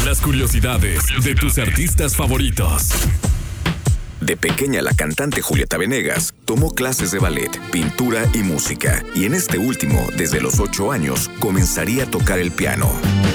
Las curiosidades de tus artistas favoritos. De pequeña, la cantante Julieta Venegas tomó clases de ballet, pintura y música. Y en este último, desde los 8 años, comenzaría a tocar el piano.